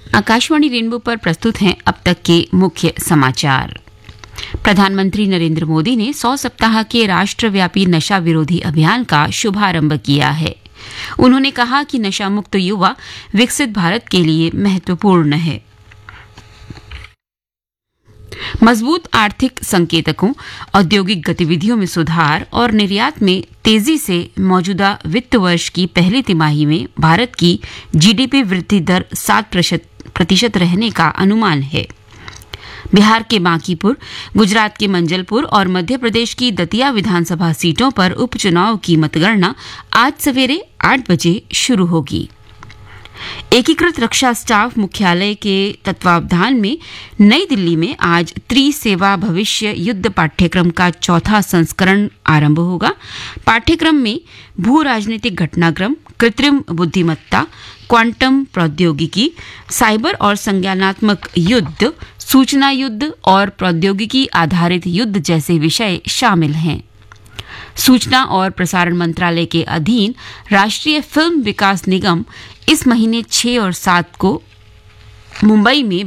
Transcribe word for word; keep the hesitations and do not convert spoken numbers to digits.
Akashvani rainbow पर प्रस्तुत हैं अब तक के मुख्य समाचार। प्रधानमंत्री नरेंद्र मोदी ने सौ सप्ताह के राष्ट्रव्यापी नशा विरोधी अभियान का शुभारंभ किया है। उन्होंने कहा कि नशा मुक्त युवा विकसित भारत के लिए महत्वपूर्ण है। मजबूत आर्थिक संकेतकों, औद्योगिक गतिविधियों में सुधार और निर्यात में तेजी से मौजूदा वित्त वर्ष की पहली तिमाही में भारत की जीडीपी वृद्धि दर सात प्रतिशत रहने का अनुमान है। बिहार के बांकीपुर, गुजरात के मंजलपुर और मध्य प्रदेश की दतिया विधानसभा सीटों पर उपचुनाव की मतगणना आज सवेरे आठ बजे शुरू होगी। एकीकृत रक्षा स्टाफ मुख्यालय के तत्वावधान में नई दिल्ली में आज त्रिसेवा भविष्य युद्ध पाठ्यक्रम का चौथा संस्करण आरंभ होगा। पाठ्यक्रम में भू राजनीतिक घटनाक्रम, कृत्रिम बुद्धिमत्ता, क्वांटम प्रौद्योगिकी, साइबर और संज्ञानात्मक युद्ध, सूचना युद्ध और प्रौद्योगिकी आधारित युद्ध जैसे विषय शामिल हैं। सूचना और प्रसारण मंत्रालय के अधीन राष्ट्रीय फिल्म विकास निगम इस महीने छह और सात को मुंबई में